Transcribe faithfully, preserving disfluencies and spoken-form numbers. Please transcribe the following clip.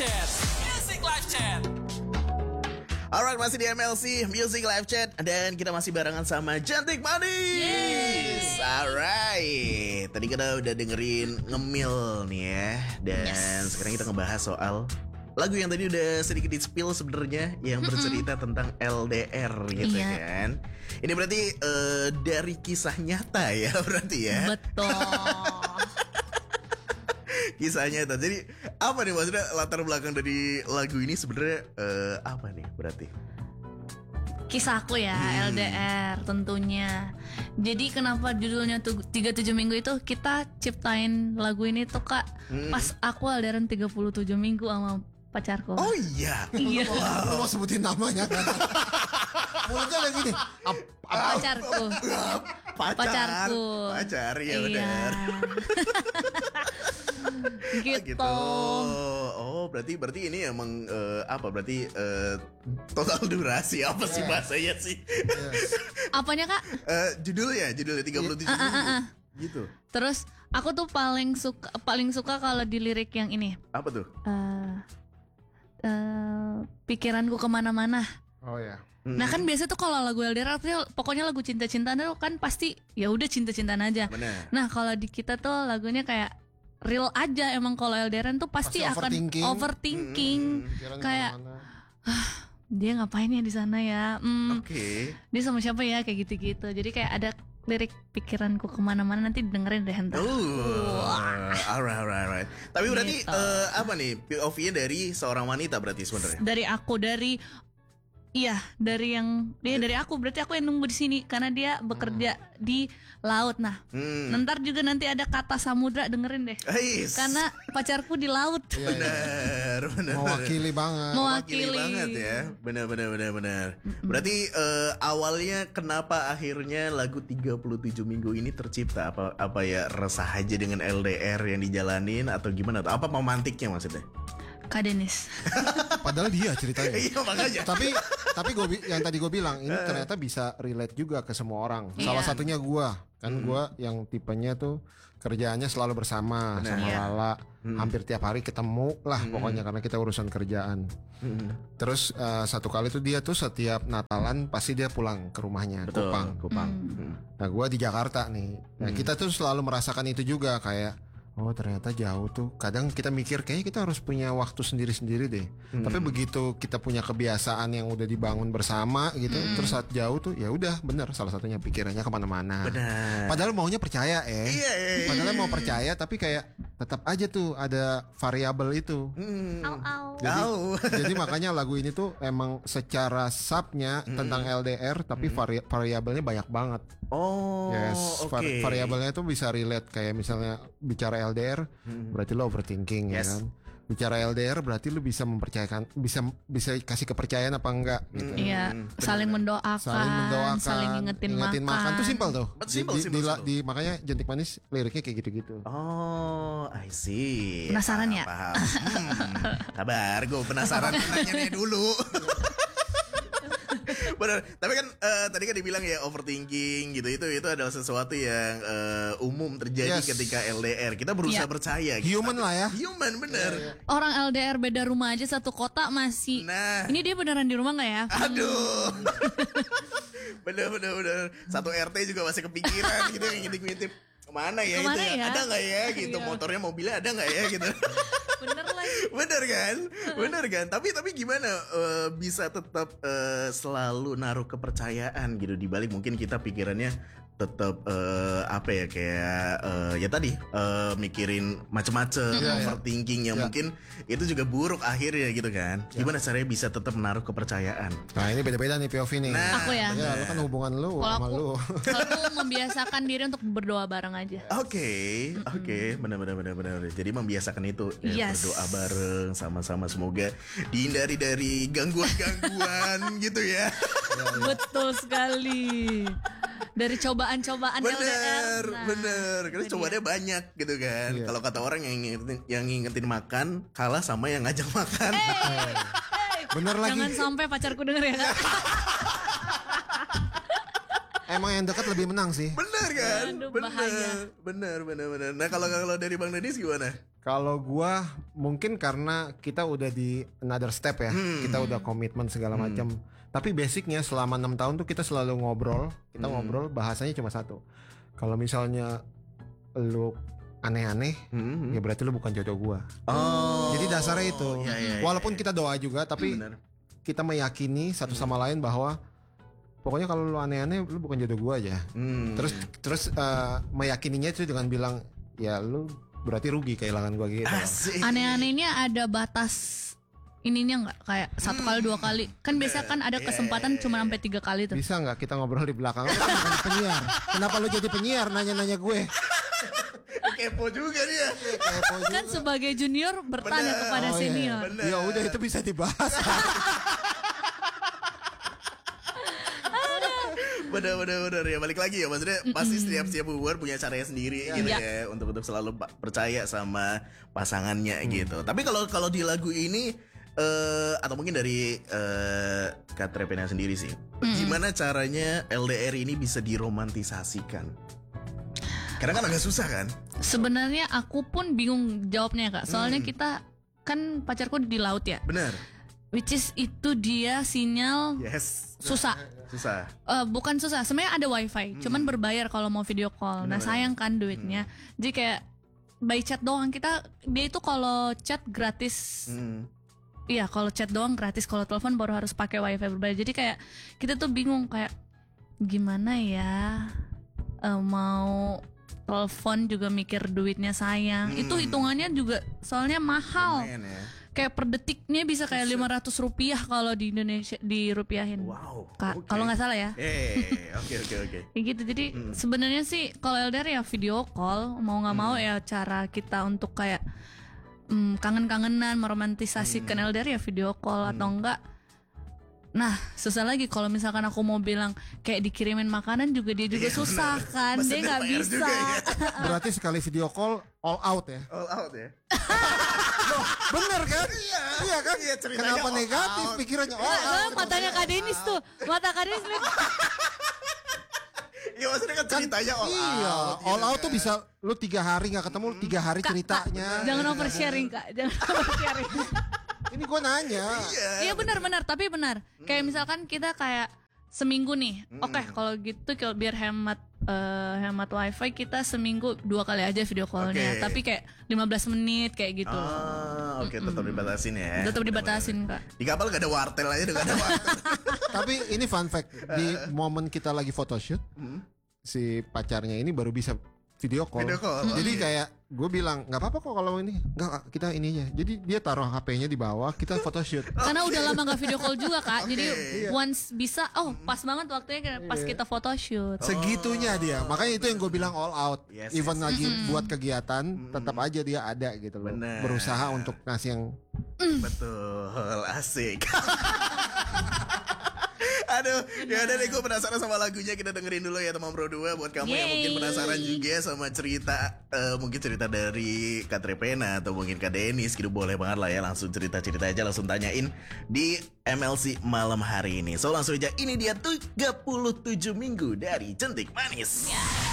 Chat, Music Live Chat. Alright, masih di M L C Music Live Chat dan kita masih barengan sama Cantik Manis. Alright, tadi kita udah dengerin Ngemil nih ya, dan yes. sekarang kita ngebahas soal lagu yang tadi udah sedikit di spill sebenarnya, yang bercerita Mm-mm. tentang L D R gitu iya. kan. Ini berarti uh, dari kisah nyata ya berarti ya. Betul. Kisah nyata. Jadi apa nih maksudnya latar belakang dari lagu ini sebenarnya uh, apa nih berarti? Kisahku ya, hmm. L D R tentunya. Jadi kenapa judulnya tuh tiga puluh tujuh minggu itu kita ciptain lagu ini tuh Kak hmm. pas aku L D R-an tiga puluh tujuh minggu sama pacarku. Oh iya. Iya. Wow. Lu mau sebutin namanya kan? Mulutnya kayak gini. Ap, ap, pacarku. Pacar. Pacarku. Pacar ya iya. benar. Gitu. gitu. Oh, berarti berarti ini emang uh, apa? Berarti uh, total durasi apa sih yeah. bahasanya sih? Yes. Apanya Kak? Uh, judulnya, judulnya tiga puluh tujuh uh, uh, uh, uh. gitu. Terus aku tuh paling suka paling suka kalau di lirik yang ini. Apa tuh? Uh, uh, pikiranku kemana-mana. Oh ya. Nah kan biasa tuh kalau lagu L D R pokoknya lagu cinta-cintaan tuh kan pasti ya udah cinta-cintaan aja. Bener. Nah kalau di kita tuh lagunya kayak real aja, emang kalau L D R tuh pasti, pasti akan overthinking, overthinking. Hmm, kayak ah, dia ngapain ya di sana ya? Hmm, Oke. Okay. Dia sama siapa ya kayak gitu-gitu. Jadi kayak ada lirik pikiranku kemana-mana, nanti dengerin deh ntar. Oh, alright, alright, alright. Tapi berarti gitu. uh, apa nih P O V-nya dari seorang wanita berarti sebenarnya? Dari aku, dari iya, dari yang dia dari aku, berarti aku yang nunggu di sini karena dia bekerja hmm. di laut. Nah, hmm. ntar juga nanti ada kata samudra, dengerin deh. Ais. Karena pacarku di laut. Benar, benar. Mewakili banget. Mewakili, Mewakili banget ya. Benar, benar, benar, benar. Mm-mm. Berarti uh, awalnya kenapa akhirnya lagu tiga puluh tujuh minggu ini tercipta? Apa apa ya resah aja dengan L D R yang dijalanin atau gimana? Atau apa memantiknya maksudnya? Kak Denis. Padahal dia ceritanya. Iya makanya. Tapi tapi gue yang tadi gue bilang ini ternyata bisa relate juga ke semua orang. Iya. Salah satunya gue kan hmm. gue yang tipenya tuh kerjaannya selalu bersama Bener. sama iya. Lala. Hmm. Hampir tiap hari ketemu lah hmm. pokoknya karena kita urusan kerjaan. Hmm. Terus uh, satu kali tuh dia tuh setiap Natalan pasti dia pulang ke rumahnya. Betul, Kupang. Kupang. Hmm. Nah gue di Jakarta nih. Nah hmm. kita tuh selalu merasakan itu juga kayak. Oh ternyata jauh tuh. Kadang kita mikir kayaknya kita harus punya waktu sendiri-sendiri deh. Hmm. Tapi begitu kita punya kebiasaan yang udah dibangun bersama gitu, hmm. terus saat jauh tuh ya udah bener. Salah satunya pikirannya kemana-mana. Benar. Padahal maunya percaya eh. Iya, iya, iya. Padahal mau percaya tapi kayak tetap aja tuh ada variabel itu. Hmm. Au, au. Jadi, jadi makanya lagu ini tuh emang secara subnya hmm. tentang L D R tapi hmm. vari- variabelnya banyak banget. Oh, yes, oke. okay. Var- variabelnya tuh bisa relate kayak misalnya bicara L D R, hmm. berarti lo overthinking yes. ya kan. Bicara L D R berarti lo bisa mempercayakan, bisa bisa kasih kepercayaan apa enggak gitu. Iya, hmm. saling mendoakan, saling mendoakan, saling ngingetin, ngingetin makan. makan tuh simpel tuh. Simple, di, simple, di, simple. di, di makanya Jentik Manis liriknya kayak gitu-gitu. Oh, I see. Penasaran paham, ya? Paham. Hmm, kabar, gue penasaran nanya dulu. Benar, tapi kan uh, tadi kan dibilang ya overthinking gitu, itu itu adalah sesuatu yang uh, umum terjadi yes. ketika L D R. Kita berusaha yeah. percaya gitu. Human lah ya. Human bener. Yeah, yeah. Orang L D R beda rumah aja satu kota masih. Nah. Ini dia beneran di rumah nggak ya? Aduh. bener bener bener. Satu R T juga masih kepikiran gitu yang ngintip-ngintip. Kemana ya Kemana itu ya? ya? Ada nggak ya gitu? Iya. Motornya, mobilnya ada nggak ya gitu? Bener lagi. Bener kan? Bener kan? Tapi tapi gimana uh, bisa tetap uh, selalu naruh kepercayaan gitu di balik mungkin kita pikirannya tetap uh, apa ya kayak uh, ya tadi uh, mikirin macem-macem, yeah, overthinking yang yeah. mungkin itu juga buruk akhirnya gitu kan? Yeah. Gimana caranya bisa tetap menaruh kepercayaan? Nah ini beda-beda nih P O V nih. Nah, aku ya. Ya, lu kan hubungan lu Kalo sama aku, lu. aku membiasakan diri untuk berdoa bareng aja. Oke, okay, oke, okay. benar-benar benar-benar. Jadi membiasakan itu, ya, yes. berdoa bareng sama-sama semoga dihindari dari gangguan-gangguan gitu ya. Betul sekali. Dari cobaan-cobaan bener, L D R. Nah, bener, karena cobaannya banyak gitu kan. Iya. Kalau kata orang yang ngingetin, yang ngingetin makan kalah sama yang ngajak makan. Hey, hey. Bener lagi. Jangan sampai pacarku denger ya. Emang yang dekat lebih menang sih. Bener kan? Aduh, bener, bahaya. bener, bener, bener. Nah kalau kalau dari Bang Dennis gimana? Kalau gua mungkin karena kita udah di another step ya, Hmm. kita udah komitmen segala macam. Tapi basicnya selama enam tahun tuh kita selalu ngobrol, kita Hmm. ngobrol bahasanya cuma satu. Kalau misalnya lu aneh-aneh, Hmm. ya berarti lu bukan jodoh gua. Oh. Jadi dasarnya itu. Iya, iya, iya, Walaupun iya. kita doa juga, tapi Bener. kita meyakini satu sama lain bahwa pokoknya kalau lu aneh-aneh, lu bukan jodoh gua aja. Hmm. Terus terus eh, meyakininya itu dengan bilang, ya lu berarti rugi kehilangan gua gitu. Asik. Aneh-anehnya ada batas ininya nggak kayak satu kali dua kali kan biasa kan ada kesempatan cuma sampai tiga kali tuh. Bisa nggak kita ngobrol di belakang? Lu kan bukan penyiar. Kenapa lu jadi penyiar nanya-nanya gue? Kepo juga dia. Kepo juga. Kan sebagai junior bertanya Bener. kepada Oh, iya. senior. Bener. Ya udah itu bisa dibahas. Bener bener bener ya, balik lagi ya, maksudnya pasti setiap setiap hubungan punya caranya sendiri gitu Iya. ya untuk untuk selalu pa- percaya sama pasangannya gitu. Tapi kalau kalau di lagu ini eh atau mungkin dari eh Kak Trepena sendiri sih, gimana caranya L D R ini bisa diromantisasikan? Karena kan agak susah kan? Sebenarnya aku pun bingung jawabnya kak. Soalnya Hmm. kita kan pacarku di laut ya, Bener. which is itu dia sinyal Yes. susah. Susah. Eh, bukan susah, sebenarnya ada wifi, cuman berbayar kalau mau video call. Nah Bener-bener. sayang kan duitnya. Jadi kayak by chat doang kita, dia itu kalau chat gratis. Hmm. Iya kalau chat doang gratis, kalau telepon baru harus pakai wifi berbayar. Jadi kayak kita tuh bingung kayak gimana ya eh, mau telepon juga mikir duitnya sayang. Hmm. Itu hitungannya juga soalnya mahal. Lumayan ya. Kayak per detiknya bisa kayak lima ratus rupiah kalau di Indonesia dirupiahin. Wow. Ka- oke. Kalau nggak salah ya. Eh, oke oke oke. Kayak gitu. Jadi Hmm. sebenarnya sih kalau L D R ya video call, mau nggak mau ya cara kita untuk kayak mm, kangen-kangenan, meromantisasikan Hmm. L D R ya video call atau enggak. Nah susah lagi kalau misalkan aku mau bilang kayak dikirimin makanan juga dia juga Iya, susah benar. kan, Masa dia dia nggak bayar bisa. juga ya? Berarti sekali video call all out ya. All out ya. Bener kan? Iya. Iya kan? Iya, ceritanya Kenapa all negatif out. pikirannya all Nah, out? soalnya matanya Kak Denis tuh, mata Kak Denis lihat, Iya maksudnya kan ceritanya all Iya, out. all gitu out tuh kan. bisa lu tiga hari nggak ketemu, lu tiga hari ceritanya. jangan oversharing Kak, jangan oversharing. Ini gue nanya. Iya. Iya benar-benar, tapi benar. Kayak misalkan kita kayak seminggu nih, oke kalau gitu kalau biar hemat eh, hemat wifi kita seminggu dua kali aja video callnya, Oke. tapi kayak lima belas menit kayak gitu. Ah, oke tetap dibatasin ya. Tetap dibatasin Kak. Di kapal gak ada wartel aja, udah gak ada wartel. Tapi ini fun fact, di momen kita lagi photoshoot, Hmm. si pacarnya ini baru bisa video call. Video call, Jadi oke. kayak gue bilang nggak apa-apa kok kalau ini, nggak kita ini aja. Jadi dia taruh H P-nya di bawah, kita photoshoot. Karena udah lama gak video call juga Kak, jadi Iya. once bisa, oh pas banget waktunya kayak pas kita photoshoot. Segitunya dia. Makanya itu yang gue bilang all out. Yes, Even yes, lagi buat kegiatan, tetap aja dia ada gitu loh. Bener. Berusaha untuk ngasih yang Betul, asik. Aduh, ya udah deh, gue penasaran sama lagunya. Kita dengerin dulu ya teman Bro dua. Buat kamu yang Yeay. mungkin penasaran juga sama cerita eh, mungkin cerita dari Kak Trepena atau mungkin Kak Denis gitu, boleh banget lah ya, langsung cerita-cerita aja, langsung tanyain di M L C malam hari ini. So langsung aja, ini dia tiga puluh tujuh minggu dari Cantik Manis.